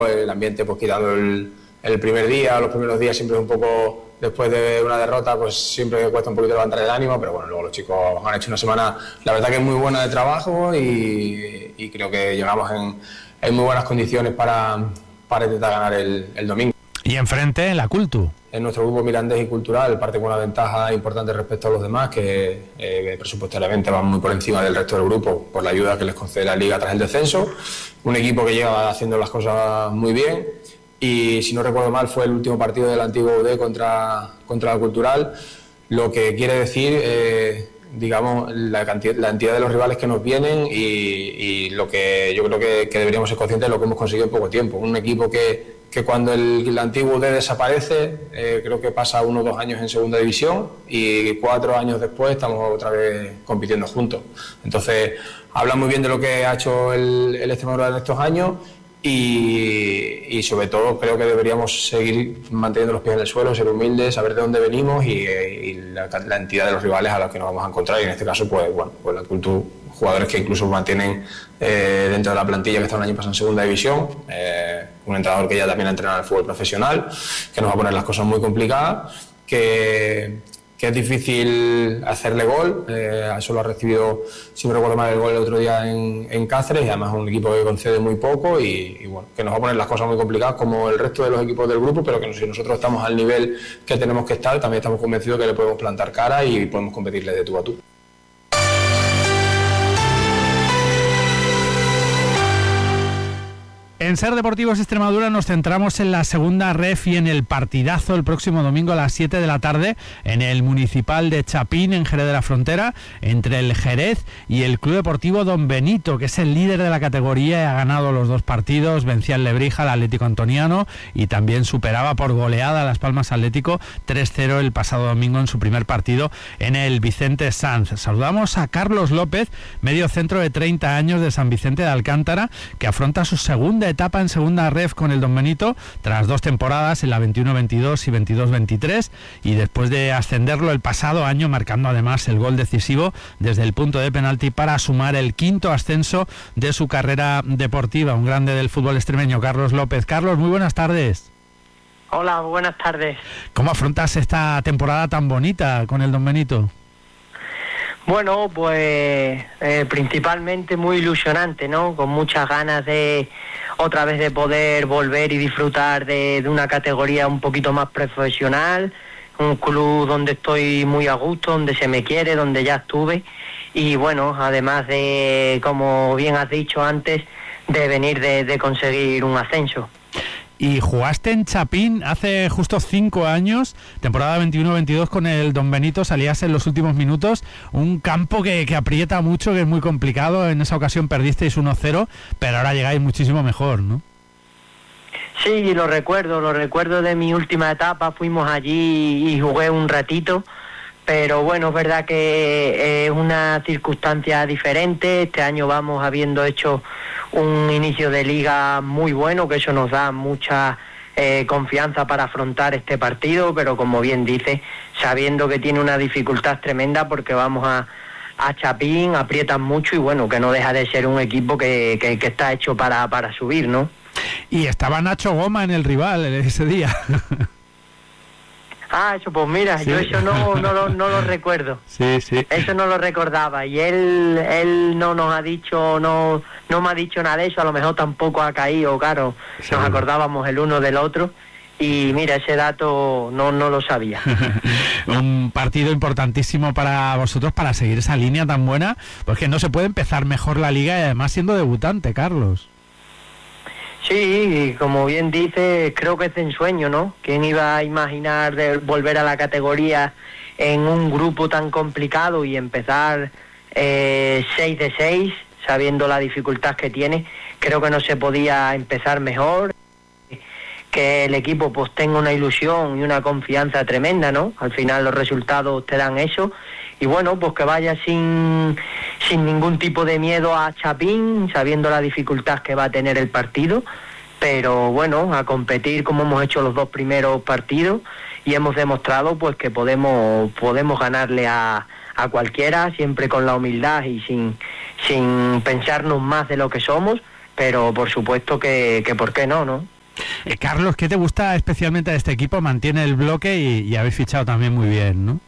El ambiente, pues quitando el primer día, los primeros días siempre es un poco, después de una derrota, pues siempre cuesta un poquito levantar el ánimo, pero bueno, luego los chicos han hecho una semana, la verdad que es muy buena de trabajo y creo que llegamos en muy buenas condiciones para intentar ganar el domingo. Y enfrente la Cultu. En nuestro grupo Mirandés y Cultural parte con una ventaja importante respecto a los demás, que presupuestariamente van muy por encima del resto del grupo por la ayuda que les concede la Liga tras el descenso. Un equipo que lleva haciendo las cosas muy bien y, si no recuerdo mal, fue el último partido del antiguo UD contra la Cultural, lo que quiere decir, digamos, la entidad de los rivales que nos vienen y lo que yo creo que deberíamos ser conscientes de lo que hemos conseguido en poco tiempo. Un equipo que cuando el antiguo UD desaparece, creo que pasa 1 o 2 años en segunda división y 4 años después estamos otra vez compitiendo juntos. Entonces, habla muy bien de lo que ha hecho el Extremadura en estos años y sobre todo creo que deberíamos seguir manteniendo los pies en el suelo, ser humildes, saber de dónde venimos y la entidad de los rivales a los que nos vamos a encontrar, y en este caso pues la Cultura, jugadores que incluso mantienen dentro de la plantilla que estaban el año pasado en segunda división, un entrenador que ya también ha entrenado en el fútbol profesional, que nos va a poner las cosas muy complicadas, que es difícil hacerle gol. Eso lo ha recibido, si no recuerdo mal, el gol el otro día en Cáceres, y además es un equipo que concede muy poco y bueno, que nos va a poner las cosas muy complicadas como el resto de los equipos del grupo, pero que si nosotros estamos al nivel que tenemos que estar, también estamos convencidos que le podemos plantar cara y podemos competirle de tú a tú. En Ser Deportivos Extremadura nos centramos en la segunda ref y en el partidazo el próximo domingo a las 7 de la tarde en el Municipal de Chapín, en Jerez de la Frontera, entre el Jerez y el Club Deportivo Don Benito, que es el líder de la categoría y ha ganado los 2 partidos, vencía al Lebrija, al Atlético Antoniano, y también superaba por goleada a Las Palmas Atlético 3-0 el pasado domingo en su primer partido en el Vicente Sanz. Saludamos a Carlos López, medio centro de 30 años de San Vicente de Alcántara, que afronta su segunda etapa en segunda ref con el Don Benito, tras 2 temporadas en la 21-22 y 22-23, y después de ascenderlo el pasado año, marcando además el gol decisivo desde el punto de penalti para sumar el 5º ascenso de su carrera deportiva. Un grande del fútbol extremeño, Carlos López. Carlos, muy buenas tardes. Hola, buenas tardes. ¿Cómo afrontas esta temporada tan bonita con el Don Benito? Bueno, pues principalmente muy ilusionante, ¿no? Con muchas ganas de otra vez de poder volver y disfrutar de una categoría un poquito más profesional, un club donde estoy muy a gusto, donde se me quiere, donde ya estuve, y bueno, además de, como bien has dicho antes, de venir de conseguir un ascenso. Y jugaste en Chapín hace justo 5 años, temporada 21-22 con el Don Benito, salías en los últimos minutos, un campo que aprieta mucho, que es muy complicado. En esa ocasión perdisteis 1-0, pero ahora llegáis muchísimo mejor, ¿no? Sí, lo recuerdo de mi última etapa, fuimos allí y jugué un ratito, pero bueno, es verdad que es una circunstancia diferente. Este año vamos habiendo hecho un inicio de liga muy bueno, que eso nos da mucha confianza para afrontar este partido, pero como bien dice, sabiendo que tiene una dificultad tremenda porque vamos a Chapín, aprietan mucho y bueno, que no deja de ser un equipo que está hecho para subir, ¿no? Y estaba Nacho Goma en el rival ese día. Ah, eso, pues mira, sí. Yo eso no lo recuerdo. Sí, sí. Eso no lo recordaba, y él no nos ha dicho, no me ha dicho nada de eso, a lo mejor tampoco ha caído, claro, sí. Nos acordábamos el uno del otro, y mira, ese dato no lo sabía. Un partido importantísimo para vosotros, para seguir esa línea tan buena, porque no se puede empezar mejor la liga y además siendo debutante, Carlos. Sí, como bien dice, creo que es de ensueño, ¿no? ¿Quién iba a imaginar de volver a la categoría en un grupo tan complicado y empezar 6-6, sabiendo la dificultad que tiene? Creo que no se podía empezar mejor, que el equipo pues tenga una ilusión y una confianza tremenda, ¿no? Al final los resultados te dan eso, y bueno, pues que vaya sin ningún tipo de miedo a Chapín, sabiendo la dificultad que va a tener el partido, pero bueno, a competir como hemos hecho los 2 primeros partidos, y hemos demostrado pues que podemos ganarle a cualquiera, siempre con la humildad y sin pensarnos más de lo que somos, pero por supuesto que ¿por qué no? Carlos, ¿qué te gusta especialmente de este equipo? Mantiene el bloque y habéis fichado también muy bien, ¿no?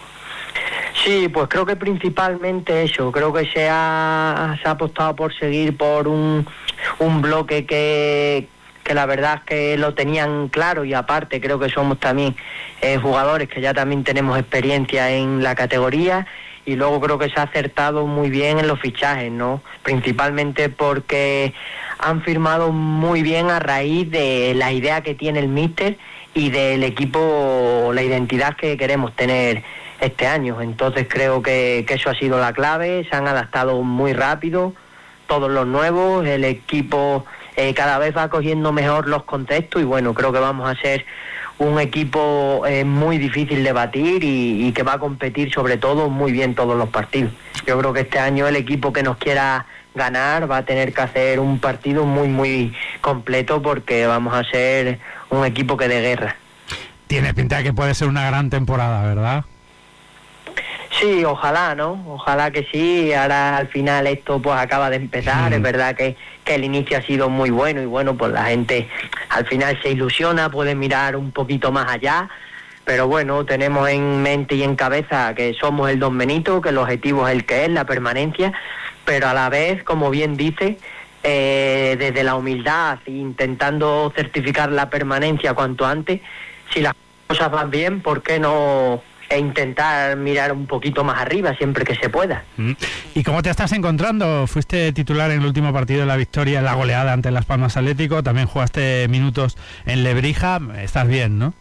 Sí, pues creo que principalmente eso, creo que se ha apostado por seguir por un bloque que la verdad es que lo tenían claro, y aparte creo que somos también jugadores que ya también tenemos experiencia en la categoría, y luego creo que se ha acertado muy bien en los fichajes, ¿no? Principalmente porque han firmado muy bien a raíz de la idea que tiene el míster y del equipo, la identidad que queremos tener este año. Entonces creo que eso ha sido la clave, se han adaptado muy rápido todos los nuevos, el equipo cada vez va cogiendo mejor los contextos, y bueno, creo que vamos a ser un equipo muy difícil de batir y que va a competir sobre todo muy bien todos los partidos. Yo creo que este año el equipo que nos quiera ganar va a tener que hacer un partido muy muy completo, porque vamos a ser un equipo que de guerra. Tiene pinta de que puede ser una gran temporada, ¿verdad? Sí, ojalá, ¿no? Ojalá que sí. Ahora al final esto pues acaba de empezar. Es verdad que el inicio ha sido muy bueno, y bueno, pues la gente al final se ilusiona, puede mirar un poquito más allá, pero bueno, tenemos en mente y en cabeza que somos el Don Benito, que el objetivo es el que es, la permanencia, pero a la vez, como bien dice, desde la humildad, intentando certificar la permanencia cuanto antes. Si las cosas van bien, ¿por qué no intentar mirar un poquito más arriba siempre que se pueda? ¿Y cómo te estás encontrando? Fuiste titular en el último partido de la victoria, en la goleada ante Las Palmas Atlético, también jugaste minutos en Lebrija, estás bien, ¿no?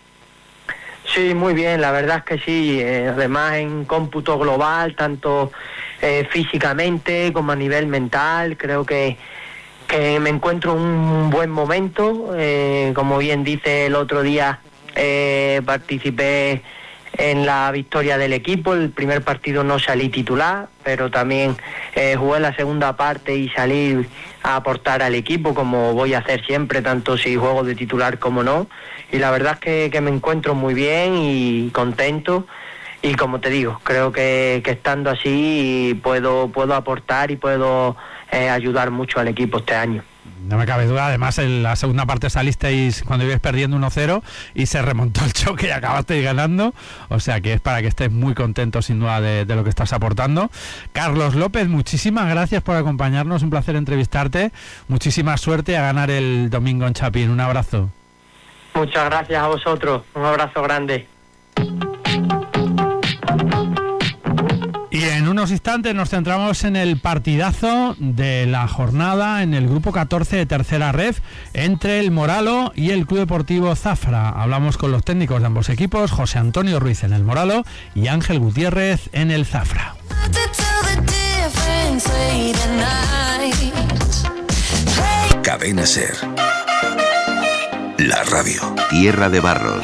Sí, muy bien, la verdad es que sí, además en cómputo global, tanto físicamente como a nivel mental, creo que me encuentro en un buen momento. Como bien dice, el otro día participé en la victoria del equipo. El primer partido no salí titular, pero también jugué la segunda parte y salí a aportar al equipo, como voy a hacer siempre, tanto si juego de titular como no. Y la verdad es que me encuentro muy bien y contento. Y como te digo, creo que estando así puedo aportar y puedo ayudar mucho al equipo este año. No me cabe duda, además en la segunda parte salisteis cuando ibais perdiendo 1-0 y se remontó el choque y acabasteis ganando, o sea que es para que estés muy contento sin duda de lo que estás aportando. Carlos López, muchísimas gracias por acompañarnos, un placer entrevistarte, muchísima suerte a ganar el domingo en Chapín, un abrazo. Muchas gracias a vosotros, un abrazo grande. Y en unos instantes nos centramos en el partidazo de la jornada en el grupo 14 de tercera ref entre el Moralo y el Club Deportivo Zafra. Hablamos con los técnicos de ambos equipos, José Antonio Ruiz en el Moralo y Ángel Gutiérrez en el Zafra. Cadena Ser, la radio. Tierra de Barros.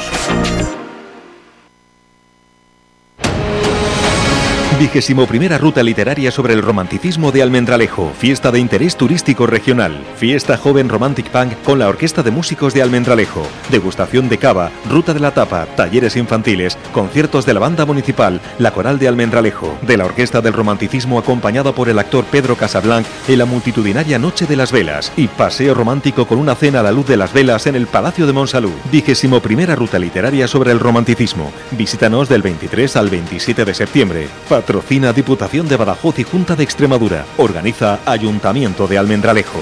21ª Ruta Literaria sobre el Romanticismo de Almendralejo, fiesta de interés turístico regional, fiesta joven Romantic Punk con la Orquesta de Músicos de Almendralejo, degustación de cava, ruta de la tapa, talleres infantiles, conciertos de la banda municipal, la coral de Almendralejo, de la Orquesta del Romanticismo acompañada por el actor Pedro Casablanc en la multitudinaria Noche de las Velas, y paseo romántico con una cena a la luz de las velas en el Palacio de Monsalud. 21ª Ruta Literaria sobre el Romanticismo. Visítanos del 23 al 27 de septiembre. Patrocina Diputación de Badajoz y Junta de Extremadura. Organiza Ayuntamiento de Almendralejo.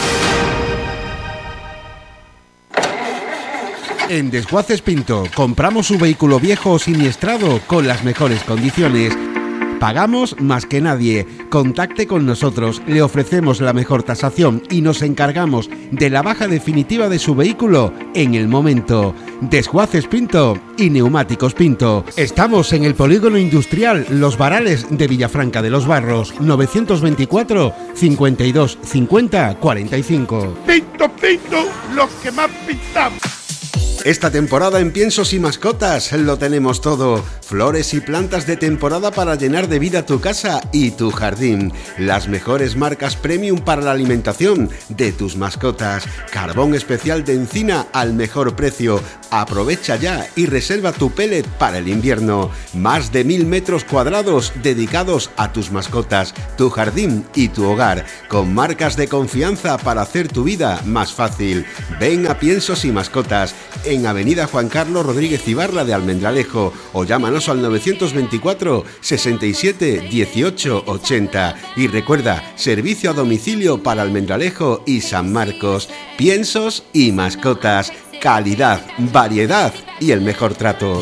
En Desguaces Pinto compramos su vehículo viejo o siniestrado con las mejores condiciones. Pagamos más que nadie. Contacte con nosotros, le ofrecemos la mejor tasación y nos encargamos de la baja definitiva de su vehículo en el momento. Desguaces Pinto y Neumáticos Pinto. Estamos en el Polígono Industrial Los Varales de Villafranca de los Barros, 924 52 50 45. Pinto, Pinto, los que más pintamos. Esta temporada en Piensos y Mascotas lo tenemos todo. Flores y plantas de temporada para llenar de vida tu casa y tu jardín. Las mejores marcas premium para la alimentación de tus mascotas. Carbón especial de encina al mejor precio. Aprovecha ya y reserva tu pellet para el invierno. Más de 1000 metros cuadrados dedicados a tus mascotas, tu jardín y tu hogar. Con marcas de confianza para hacer tu vida más fácil. Ven a Piensos y Mascotas en Avenida Juan Carlos Rodríguez Ibarra de Almendralejo o llámanos al 924 67 18 80. Y recuerda, servicio a domicilio para Almendralejo y San Marcos. Piensos y Mascotas. Calidad, variedad y el mejor trato.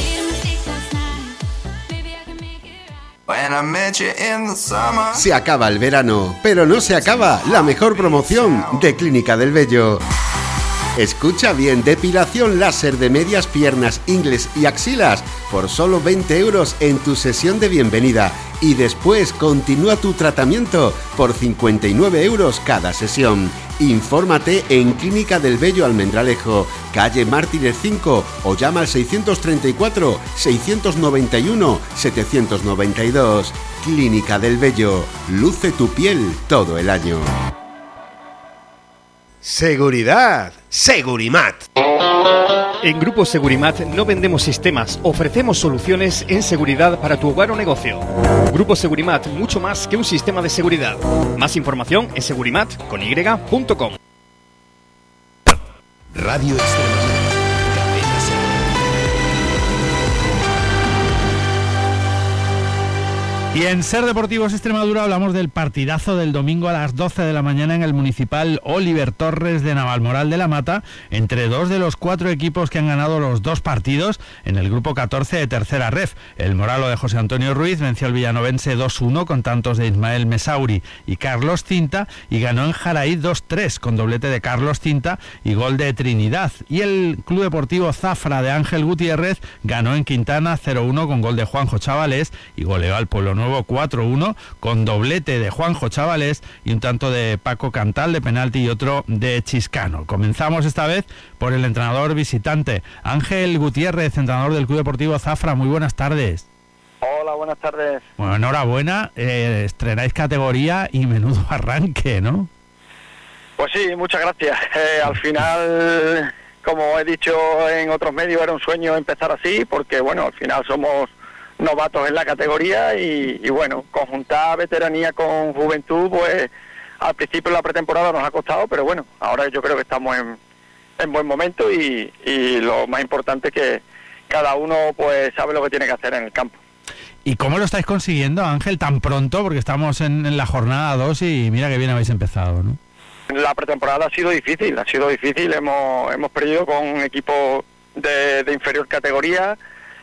Se acaba el verano, pero no se acaba la mejor promoción de Clínica del Vello. Escucha bien, depilación láser de medias, piernas, ingles y axilas por solo 20 euros en tu sesión de bienvenida. Y después continúa tu tratamiento por 59 euros cada sesión. Infórmate en Clínica del Vello Almendralejo, calle Mártires 5 o llama al 634 691 792. Clínica del Vello, luce tu piel todo el año. Seguridad, Segurimat. En Grupo Segurimat no vendemos sistemas, ofrecemos soluciones en seguridad para tu hogar o negocio. Grupo Segurimat, mucho más que un sistema de seguridad. Más información en segurimat.com. Radio Extremadura. Cadena Ser. Y en Ser Deportivos Extremadura hablamos del partidazo del domingo a las 12 de la mañana en el municipal Oliver Torres de Navalmoral de la Mata, entre dos de los 4 equipos que han ganado los 2 partidos en el grupo 14 de tercera ref. El Moralo de José Antonio Ruiz venció al Villanovense 2-1 con tantos de Ismael Mesauri y Carlos Cinta, y ganó en Jaraí 2-3 con doblete de Carlos Cinta y gol de Trinidad. Y el Club Deportivo Zafra de Ángel Gutiérrez ganó en Quintana 0-1 con gol de Juanjo Chavalés y goleó al Pueblo Nuevo 4-1 con doblete de Juanjo Chavalés y un tanto de Paco Cantal de penalti y otro de Chiscano. Comenzamos esta vez por el entrenador visitante, Ángel Gutiérrez, entrenador del Club Deportivo Zafra. Muy buenas tardes. Hola, buenas tardes. Bueno, enhorabuena, estrenáis categoría y menudo arranque, ¿no? Pues sí, muchas gracias. Al final, como he dicho en otros medios, era un sueño empezar así, porque bueno, al final somos novatos en la categoría y bueno, conjuntar veteranía con juventud, pues al principio de la pretemporada nos ha costado, pero bueno, ahora yo creo que estamos en buen momento y lo más importante es que cada uno pues sabe lo que tiene que hacer en el campo. ¿Y cómo lo estáis consiguiendo, Ángel, tan pronto? Porque estamos en la jornada 2 y mira que bien habéis empezado, ¿no? La pretemporada ha sido difícil, hemos perdido con un equipo de inferior categoría.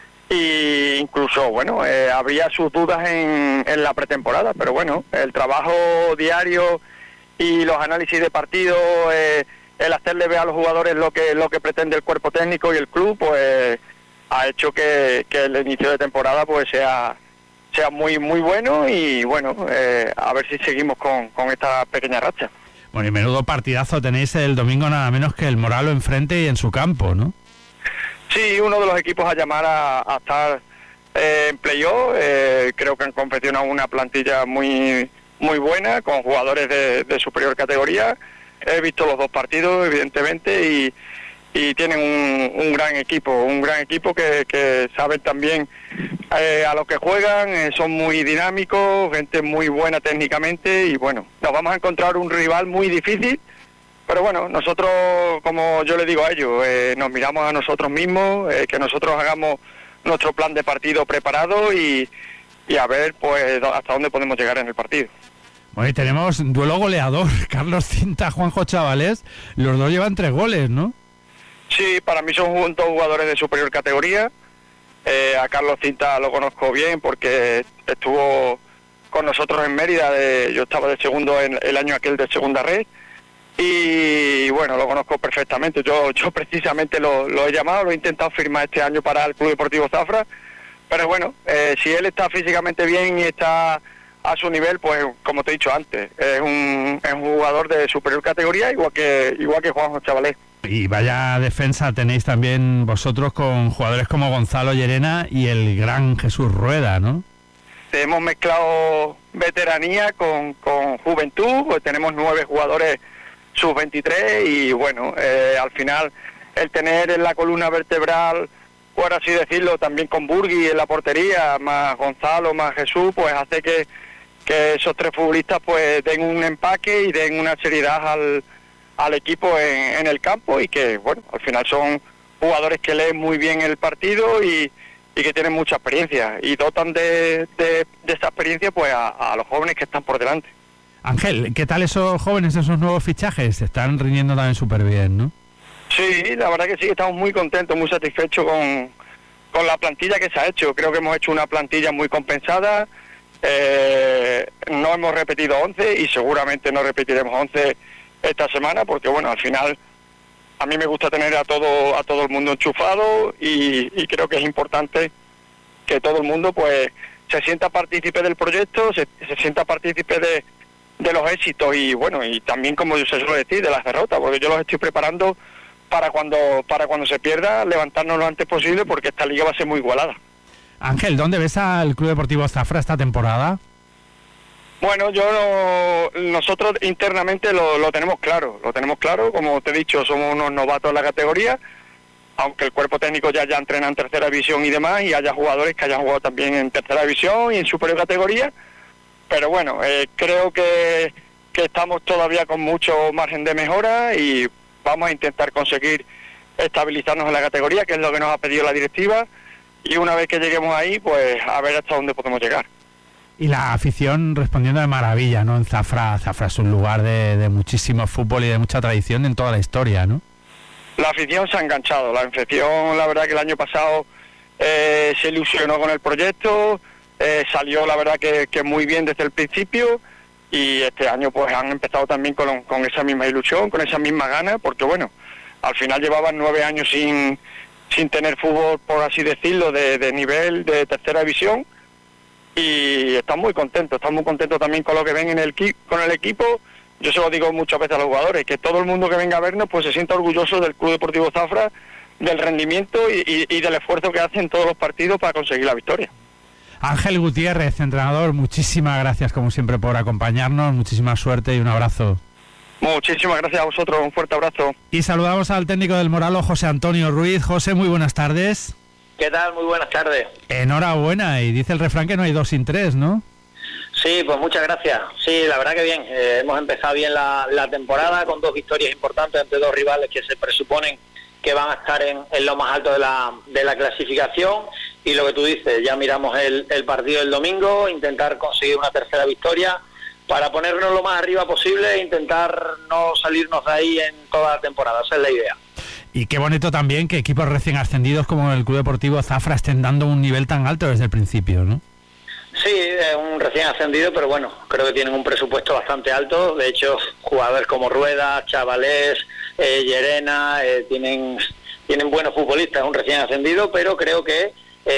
Y incluso, bueno, habría sus dudas en la pretemporada, pero bueno, el trabajo diario y los análisis de partido, el hacerle ver a los jugadores lo que pretende el cuerpo técnico y el club, pues ha hecho que el inicio de temporada pues sea muy muy bueno y bueno, a ver si seguimos con esta pequeña racha. Bueno, y menudo partidazo tenéis el domingo, nada menos que el Moralo enfrente y en su campo, ¿no? Sí, uno de los equipos a llamar a estar en playoff. Creo que han confeccionado una plantilla muy muy buena, con jugadores de superior categoría. He visto los 2 partidos, evidentemente, y tienen un gran equipo que saben también a lo que juegan, son muy dinámicos, gente muy buena técnicamente, y bueno, nos vamos a encontrar un rival muy difícil. Pero bueno, nosotros, como yo le digo a ellos, nos miramos a nosotros mismos, que nosotros hagamos nuestro plan de partido preparado y a ver pues hasta dónde podemos llegar en el partido. Bueno, y tenemos duelo goleador, Carlos Cinta, Juanjo Chavalés, los 2 llevan 3 goles, ¿no? Sí, para mí son 2 jugadores de superior categoría. A Carlos Cinta lo conozco bien porque estuvo con nosotros en Mérida, yo estaba de segundo en el año aquel de segunda red. Y bueno, lo conozco perfectamente. Yo precisamente lo he llamado, lo he intentado firmar este año para el Club Deportivo Zafra, pero bueno, si él está físicamente bien y está a su nivel, pues como te he dicho antes, es un jugador de superior categoría, igual que Juanjo Chavalés. Y vaya defensa tenéis también vosotros con jugadores como Gonzalo Llerena y el gran Jesús Rueda, ¿no? Hemos mezclado veteranía con juventud, pues tenemos 9 jugadores sub-23 y bueno, al final el tener en la columna vertebral, por así decirlo, también con Burgui en la portería, más Gonzalo, más Jesús, pues hace que esos 3 futbolistas pues den un empaque y den una seriedad al equipo en el campo, y que bueno, al final son jugadores que leen muy bien el partido y que tienen mucha experiencia y dotan de esa experiencia pues a los jóvenes que están por delante. Ángel, ¿qué tal esos jóvenes, esos nuevos fichajes? Se están rindiendo también súper bien, ¿no? Sí, la verdad que sí, estamos muy contentos, muy satisfechos con la plantilla que se ha hecho. Creo que hemos hecho una plantilla muy compensada. No hemos repetido 11 y seguramente no repetiremos 11 esta semana, porque bueno, al final a mí me gusta tener a todo el mundo enchufado y creo que es importante que todo el mundo pues se sienta partícipe del proyecto, se sienta partícipe de los éxitos y bueno, y también, como yo se suele decir, de las derrotas, porque yo los estoy preparando para cuando se pierda, levantarnos lo antes posible, porque esta liga va a ser muy igualada. Ángel, ¿dónde ves al Club Deportivo Zafra esta temporada? Bueno, nosotros internamente lo tenemos claro, como te he dicho, somos unos novatos en la categoría, aunque el cuerpo técnico ya entrena en tercera división y demás, y haya jugadores que hayan jugado también en tercera división y en superior categoría, pero bueno, creo que estamos todavía con mucho margen de mejora y vamos a intentar conseguir estabilizarnos en la categoría, que es lo que nos ha pedido la directiva, y una vez que lleguemos ahí, pues a ver hasta dónde podemos llegar. Y la afición respondiendo de maravilla, ¿no? En Zafra es un lugar de muchísimo fútbol y de mucha tradición en toda la historia, ¿no? La afición se ha enganchado, la afición, la verdad que el año pasado se ilusionó con el proyecto, salió la verdad que muy bien desde el principio, y este año pues han empezado también con esa misma ilusión, con esa misma gana, porque bueno, al final llevaban 9 años sin tener fútbol, por así decirlo, de nivel de tercera división, y están muy contentos también con lo que ven con el equipo. Yo se lo digo muchas veces a los jugadores, que todo el mundo que venga a vernos pues se sienta orgulloso del Club Deportivo Zafra, del rendimiento y del esfuerzo que hacen todos los partidos para conseguir la victoria. Ángel Gutiérrez, entrenador, muchísimas gracias como siempre por acompañarnos, muchísima suerte y un abrazo. Muchísimas gracias a vosotros, un fuerte abrazo. Y saludamos al técnico del Moralo, José Antonio Ruiz. José, muy buenas tardes. ¿Qué tal? Muy buenas tardes. Enhorabuena, y dice el refrán que no hay 2 sin 3, ¿no? Sí, pues muchas gracias. Sí, la verdad que bien, hemos empezado bien la temporada con 2 victorias importantes ante 2 rivales que se presuponen que van a estar en lo más alto de la clasificación, y lo que tú dices, ya miramos el partido del domingo, intentar conseguir una tercera victoria para ponernos lo más arriba posible e intentar no salirnos de ahí en toda la temporada, esa es la idea. Y qué bonito también que equipos recién ascendidos como el Club Deportivo Zafra estén dando un nivel tan alto desde el principio, ¿no? Sí, es un recién ascendido, pero bueno, creo que tienen un presupuesto bastante alto. De hecho, jugadores como Rueda, Chavalés, Llerena, tienen buenos futbolistas, un recién ascendido, pero creo que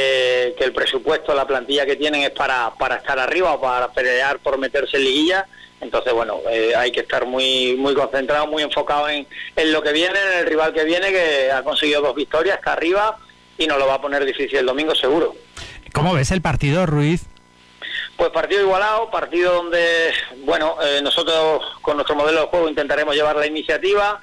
el presupuesto, la plantilla que tienen es para estar arriba o para pelear por meterse en liguilla. Entonces, bueno, hay que estar muy concentrado, muy enfocado en lo que viene, en el rival que viene, que ha conseguido 2 victorias, está arriba y nos lo va a poner difícil el domingo seguro. ¿Cómo ves el partido, Ruiz? Pues partido igualado, partido donde, bueno, nosotros con nuestro modelo de juego intentaremos llevar la iniciativa,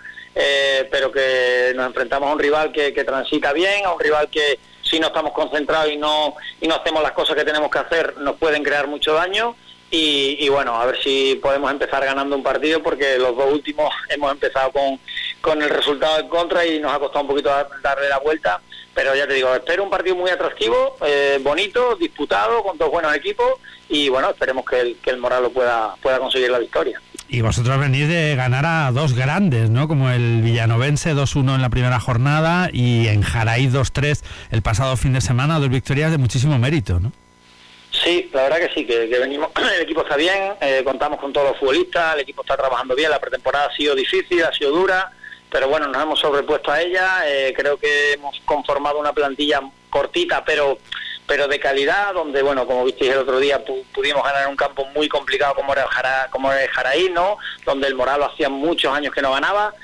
pero que nos enfrentamos a un rival que transita bien, a un rival que si no estamos concentrados y no hacemos las cosas que tenemos que hacer, nos pueden crear mucho daño. Y bueno, a ver si podemos empezar ganando un partido, porque los 2 últimos hemos empezado con el resultado en contra y nos ha costado un poquito darle la vuelta, pero ya te digo, espero un partido muy atractivo, bonito, disputado, con 2 buenos equipos, y bueno, esperemos que el Moralo pueda conseguir la victoria. Y vosotros venís de ganar a 2 grandes, ¿no? Como el Villanovense 2-1 en la primera jornada y en Jaraí 2-3 el pasado fin de semana, 2 victorias de muchísimo mérito, ¿no? Sí, la verdad que sí, que venimos, el equipo está bien, contamos con todos los futbolistas, el equipo está trabajando bien, la pretemporada ha sido difícil, ha sido dura, pero bueno, nos hemos sobrepuesto a ella, creo que hemos conformado una plantilla cortita, pero pero de calidad, donde, bueno, como visteis el otro día, pudimos ganar en un campo muy complicado como era el Jaraí, ¿no? Donde el Moralo hacía muchos años que no ganaba.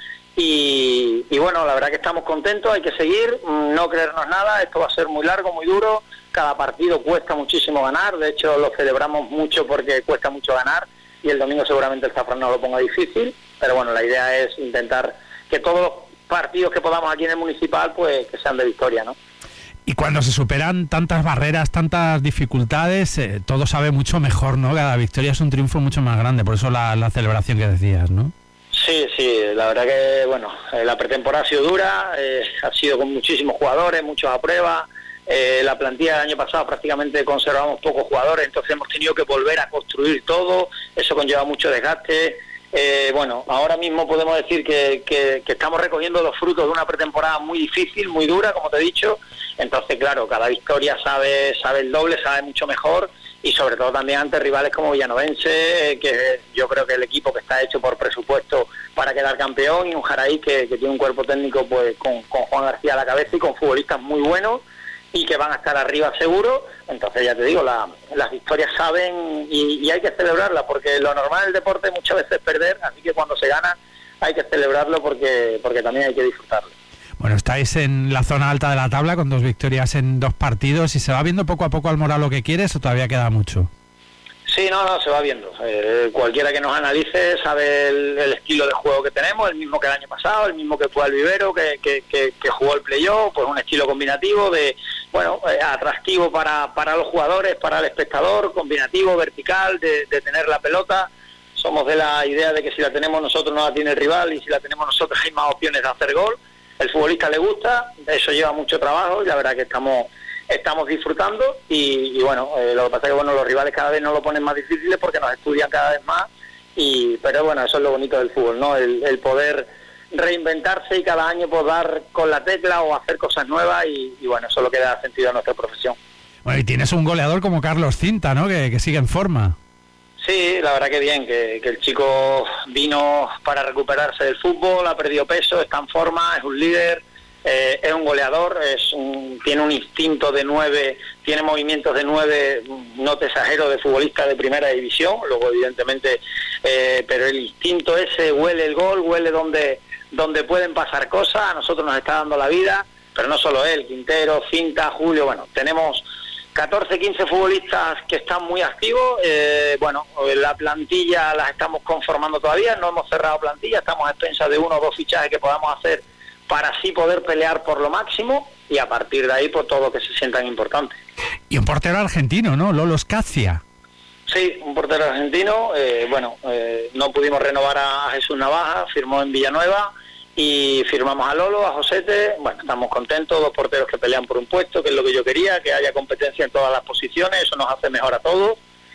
Y bueno, la verdad que estamos contentos, hay que seguir, no creernos nada, esto va a ser muy largo, muy duro, cada partido cuesta muchísimo ganar, de hecho lo celebramos mucho porque cuesta mucho ganar, y el domingo seguramente el Zafra no lo ponga difícil, pero bueno, la idea es intentar que todos los partidos que podamos aquí en el Municipal, pues que sean de victoria, ¿no? Y cuando se superan tantas barreras, tantas dificultades, todo sabe mucho mejor, ¿no? Cada victoria es un triunfo mucho más grande, por eso la celebración que decías, ¿no? Sí, la verdad que, bueno, la pretemporada ha sido dura, ha sido con muchísimos jugadores, muchos a prueba. La plantilla del año pasado prácticamente conservamos pocos jugadores, entonces hemos tenido que volver a construir todo, eso conlleva mucho desgaste. Bueno, ahora mismo podemos decir que estamos recogiendo los frutos de una pretemporada muy difícil, muy dura, como te he dicho. Entonces, claro, cada victoria sabe el doble, sabe mucho mejor, y sobre todo también ante rivales como Villanovense, que yo creo que el equipo que está hecho por presupuesto para quedar campeón, y un Jaraí que tiene un cuerpo técnico pues con Juan García a la cabeza y con futbolistas muy buenos y que van a estar arriba seguro. Entonces ya te digo, las victorias saben y hay que celebrarlas, porque lo normal del deporte muchas veces es perder, así que cuando se gana hay que celebrarlo porque también hay que disfrutarlo. Bueno, estáis en la zona alta de la tabla con 2 victorias en 2 partidos, ¿y se va viendo poco a poco al Moralo lo que quieres o todavía queda mucho? Sí, no, se va viendo. Cualquiera que nos analice sabe el estilo de juego que tenemos, el mismo que el año pasado, el mismo que fue al Vivero, que jugó el playoff, pues un estilo combinativo atractivo para los jugadores, para el espectador, combinativo, vertical, de tener la pelota. Somos de la idea de que si la tenemos nosotros no la tiene el rival, y si la tenemos nosotros hay más opciones de hacer gol. El futbolista le gusta, eso lleva mucho trabajo, y la verdad que estamos disfrutando, y bueno, lo que pasa es que bueno, los rivales cada vez nos lo ponen más difíciles porque nos estudian cada vez más, pero bueno, eso es lo bonito del fútbol, ¿no? El poder reinventarse y cada año pues dar con la tecla o hacer cosas nuevas, y bueno, eso es lo que da sentido a nuestra profesión. Bueno, y tienes un goleador como Carlos Cinta, ¿no? Que sigue en forma. Sí, la verdad que bien, que el chico vino para recuperarse del fútbol, ha perdido peso, está en forma, es un líder, es un goleador, tiene un instinto de 9, tiene movimientos de 9, no te exagero, de futbolista de primera división, luego evidentemente, pero el instinto ese, huele el gol, huele donde pueden pasar cosas, a nosotros nos está dando la vida, pero no solo él, Quintero, Cinta, Julio, bueno, tenemos 14, 15 futbolistas que están muy activos. Bueno, la plantilla las estamos conformando todavía, no hemos cerrado plantilla, estamos a expensas de 1 o 2 fichajes que podamos hacer para así poder pelear por lo máximo, y a partir de ahí por todo lo que se sientan importante. Y un portero argentino, ¿no? Lolo Scazia. Sí, un portero argentino. No pudimos renovar a Jesús Navaja, firmó en Villanueva, y firmamos a Lolo, a Josete. Bueno, estamos contentos, 2 porteros que pelean por un puesto, que es lo que yo quería, que haya competencia en todas las posiciones, eso nos hace mejor a todos,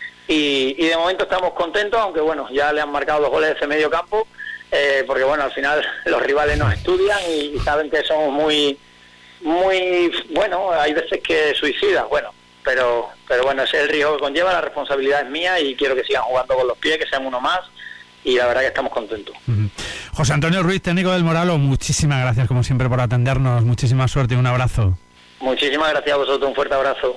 y de momento estamos contentos, aunque bueno, ya le han marcado los goles de ese medio campo, porque bueno, al final los rivales nos estudian y saben que somos muy, bueno, hay veces que suicidas, bueno, pero bueno, ese es el riesgo que conlleva, la responsabilidad es mía, y quiero que sigan jugando con los pies, que sean uno más, y la verdad que estamos contentos. José Antonio Ruiz, técnico del Moralo, muchísimas gracias como siempre por atendernos, muchísima suerte y un abrazo. Muchísimas gracias a vosotros, un fuerte abrazo.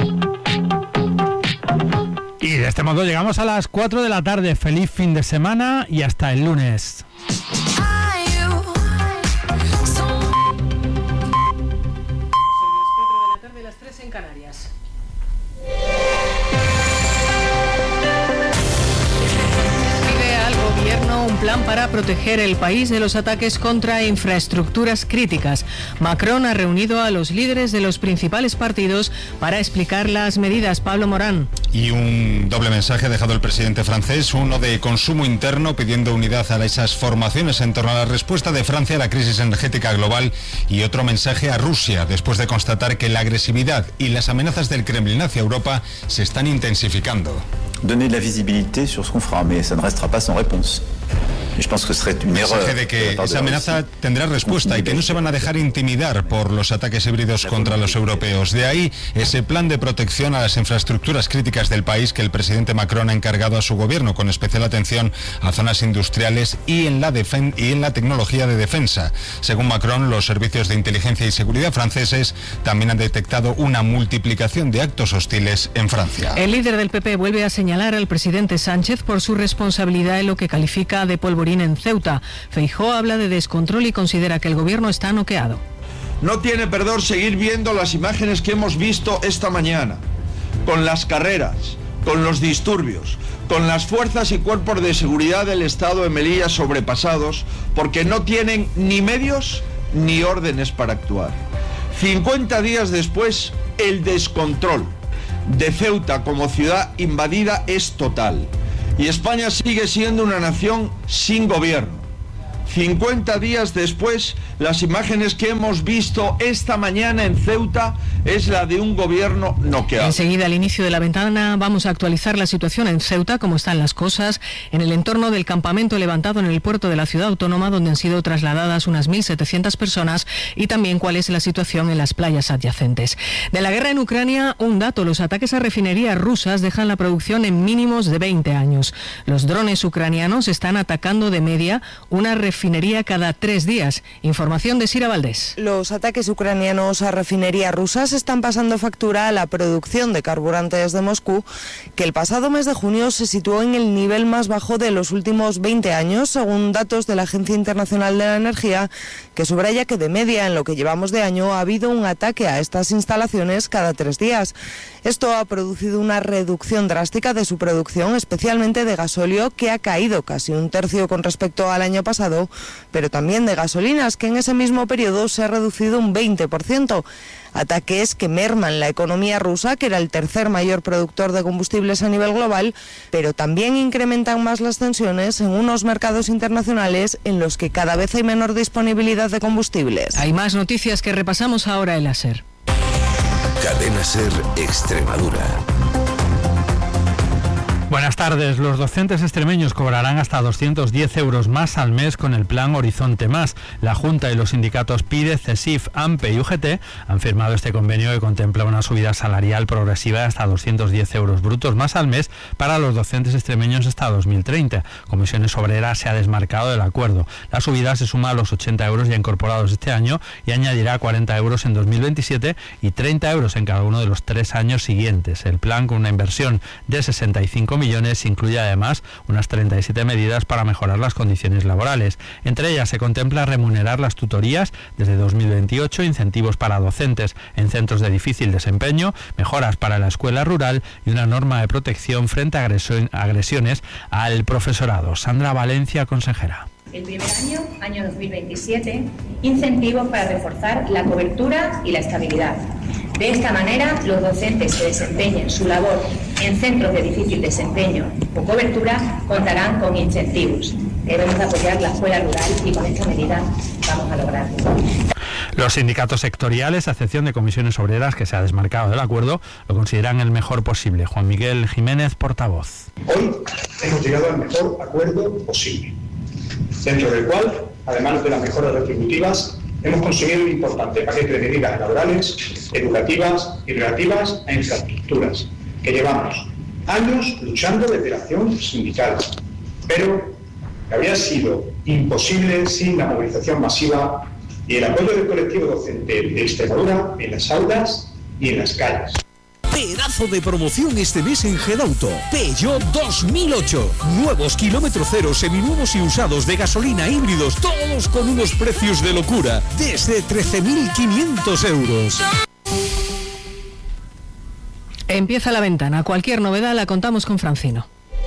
Y de este modo llegamos a las 4 de la tarde, feliz fin de semana y hasta el lunes. Un plan para proteger el país de los ataques contra infraestructuras críticas. Macron ha reunido a los líderes de los principales partidos para explicar las medidas. Pablo Morán. Y un doble mensaje ha dejado el presidente francés, uno de consumo interno pidiendo unidad a esas formaciones en torno a la respuesta de Francia a la crisis energética global, y otro mensaje a Rusia después de constatar que la agresividad y las amenazas del Kremlin hacia Europa se están intensificando. Donner de la visibilité sur ce qu'on fera, mais ça ne restera pas sans réponse. mensaje de que esa amenaza tendrá respuesta y que no se van a dejar intimidar por los ataques híbridos contra los europeos. De ahí ese plan de protección a las infraestructuras críticas del país que el presidente Macron ha encargado a su gobierno, con especial atención a zonas industriales y en la tecnología de defensa. Según Macron, los servicios de inteligencia y seguridad franceses también han detectado una multiplicación de actos hostiles en Francia. El líder del PP vuelve a señalar al presidente Sánchez por su responsabilidad en lo que califica de polvorín en Ceuta. Feijóo habla de descontrol y considera que el gobierno está noqueado. No tiene perdón seguir viendo las imágenes que hemos visto esta mañana, con las carreras, con los disturbios, con las fuerzas y cuerpos de seguridad del Estado en Melilla sobrepasados porque no tienen ni medios ni órdenes para actuar. 50 días después, el descontrol de Ceuta como ciudad invadida es total y España sigue siendo una nación sin gobierno. 50 días después, las imágenes que hemos visto esta mañana en Ceuta es la de un gobierno noqueado. Enseguida, al inicio de la ventana, vamos a actualizar la situación en Ceuta, cómo están las cosas en el entorno del campamento levantado en el puerto de la ciudad autónoma, donde han sido trasladadas unas 1.700 personas, y también cuál es la situación en las playas adyacentes. De la guerra en Ucrania, un dato: los ataques a refinerías rusas dejan la producción en mínimos de 20 años. Los drones ucranianos están atacando de media una refinería cada 3 días. Información de Sira Valdés. Los ataques ucranianos a refinerías rusas están pasando factura a la producción de carburantes de Moscú, que el pasado mes de junio se situó en el nivel más bajo de los últimos 20 años, según datos de la Agencia Internacional de la Energía, que subraya que de media en lo que llevamos de año ha habido un ataque a estas instalaciones cada 3 días. Esto ha producido una reducción drástica de su producción, especialmente de gasóleo, que ha caído casi 1/3 con respecto al año pasado, pero también de gasolinas, que en ese mismo periodo se ha reducido un 20%. Ataques que merman la economía rusa, que era el tercer mayor productor de combustibles a nivel global, pero también incrementan más las tensiones en unos mercados internacionales en los que cada vez hay menor disponibilidad de combustibles. Hay más noticias que repasamos ahora en la SER. Cadena SER Extremadura. Buenas tardes. Los docentes extremeños cobrarán hasta 210 euros más al mes con el plan Horizonte Más. La Junta y los sindicatos PIDE, CESIF, AMPE y UGT han firmado este convenio que contempla una subida salarial progresiva de hasta 210 euros brutos más al mes para los docentes extremeños hasta 2030. Comisiones Obreras se ha desmarcado del acuerdo. La subida se suma a los 80 euros ya incorporados este año y añadirá 40 euros en 2027 y 30 euros en cada uno de los 3 años siguientes. El plan, con una inversión de 65 millones, incluye además unas 37 medidas para mejorar las condiciones laborales. Entre ellas se contempla remunerar las tutorías desde 2028, incentivos para docentes en centros de difícil desempeño, mejoras para la escuela rural y una norma de protección frente a agresiones al profesorado. Sandra Valencia, consejera. El primer año 2027, incentivos para reforzar la cobertura y la estabilidad. De esta manera, los docentes que desempeñen su labor en centros de difícil desempeño o cobertura contarán con incentivos. Debemos apoyar la escuela rural y con esta medida vamos a lograrlo. Los sindicatos sectoriales, a excepción de Comisiones Obreras, que se ha desmarcado del acuerdo, lo consideran el mejor posible. Juan Miguel Jiménez, portavoz. Hoy hemos llegado al mejor acuerdo posible, dentro del cual, además de las mejoras retributivas, hemos conseguido un importante paquete de medidas laborales, educativas y relativas a infraestructuras, que llevamos años luchando desde la acción sindical, pero que había sido imposible sin la movilización masiva y el apoyo del colectivo docente de Extremadura en las aulas y en las calles. Pedazo de promoción este mes en Gedauto. Peugeot 2008. Nuevos kilómetro cero, seminuevos y usados de gasolina, híbridos, todos con unos precios de locura. Desde 13.500 euros. Empieza la ventana. Cualquier novedad la contamos con Francino.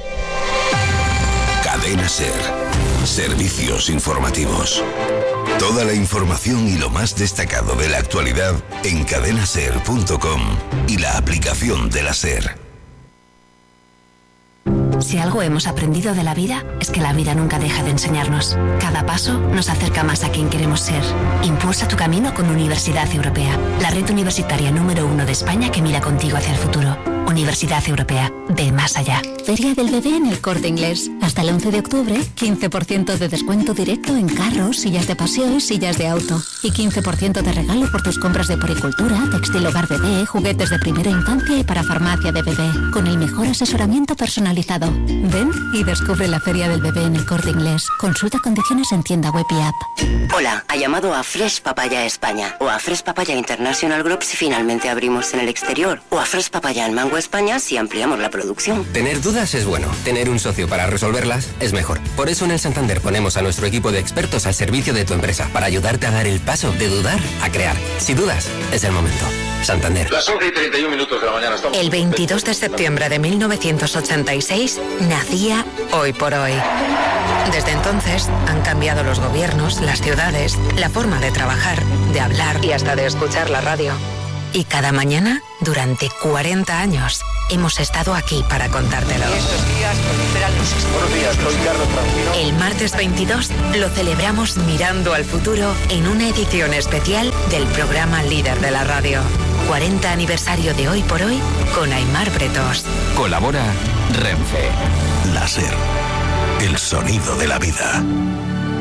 Cadena SER. Servicios informativos. Toda la información y lo más destacado de la actualidad en cadenaser.com y la aplicación de la SER. Si algo hemos aprendido de la vida, es que la vida nunca deja de enseñarnos. Cada paso nos acerca más a quien queremos ser. Impulsa tu camino con Universidad Europea, la red universitaria número 1 de España que mira contigo hacia el futuro. Universidad Europea, ve más allá. Feria del Bebé en El Corte Inglés. Hasta el 11 de octubre, 15% de descuento directo en carros, sillas de paseo y sillas de auto. Y 15% de regalo por tus compras de poricultura, textil hogar bebé, juguetes de primera infancia y para farmacia de bebé. Con el mejor asesoramiento personalizado. Ven y descubre la Feria del Bebé en El Corte Inglés. Consulta condiciones en tienda web y app. Hola, ha llamado a Fresh Papaya España o a Fresh Papaya International Group si finalmente abrimos en el exterior, o a Fresh Papaya en Mango España si ampliamos la producción. Tener dudas es bueno, tener un socio para resolverlas es mejor. Por eso en el Santander ponemos a nuestro equipo de expertos al servicio de tu empresa para ayudarte a dar el paso de dudar a crear. Si dudas, es el momento. Santander. Las 11:31 de la mañana. El 22 de septiembre de 1986 nacía Hoy por Hoy. Desde entonces han cambiado los gobiernos, las ciudades, la forma de trabajar, de hablar y hasta de escuchar la radio. Y cada mañana, durante 40 años, hemos estado aquí para contártelo. El martes 22 lo celebramos mirando al futuro en una edición especial del programa líder de la radio. 40 aniversario de Hoy por Hoy con Aimar Bretos. Colabora Renfe. La SER. El sonido de la vida.